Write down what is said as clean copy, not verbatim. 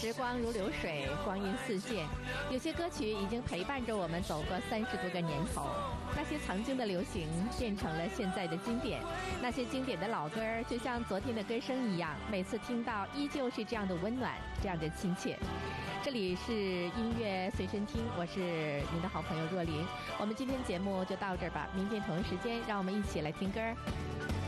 时光如流水，光阴似箭。有些歌曲已经陪伴着我们走过30多个年头，那些曾经的流行变成了现在的经典。那些经典的老歌儿，就像昨天的歌声一样，每次听到依旧是这样的温暖，这样的亲切。这里是音乐随身听，我是您的好朋友若琳。我们今天节目就到这儿吧，明天同一时间，让我们一起来听歌。